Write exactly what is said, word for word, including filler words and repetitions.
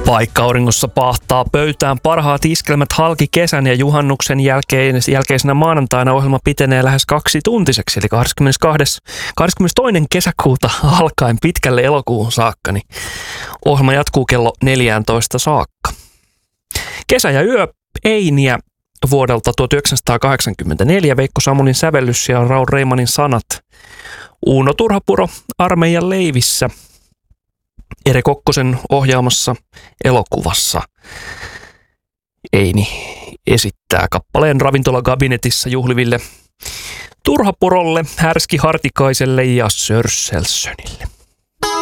Paikka auringossa pahtaa pöytään parhaat iskelmät halki kesän ja juhannuksen jälkeen, jälkeisenä maanantaina ohjelma pitenee lähes kaksi tuntiseksi, eli kahdeskymmenestoinen kahdeskymmenestoinen kesäkuuta alkaen pitkälle elokuuhun saakka, niin ohjelma jatkuu kello neljätoista saakka. Kesä ja yö Einiä vuodelta tuhatyhdeksänsataakahdeksankymmentäneljä, Veikko Samulin sävellys ja Raul Reimanin sanat. Uuno Turhapuro armeijan leivissä. Ere Kokkosen ohjaamassa elokuvassa. Eini esittää kappaleen ravintolakabinetissa juhliville Turhapurolle, Härski Hartikaiselle ja Sörsselsönille.